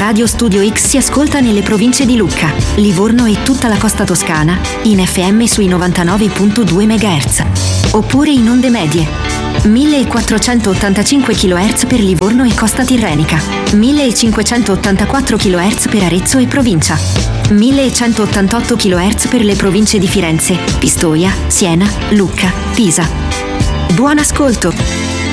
Radio Studio X si ascolta nelle province di Lucca, Livorno e tutta la costa toscana, in FM sui 99.2 MHz. Oppure in onde medie, 1485 kHz per Livorno e costa tirrenica, 1584 kHz per Arezzo e provincia, 1188 kHz per le province di Firenze, Pistoia, Siena, Lucca, Pisa. Buon ascolto!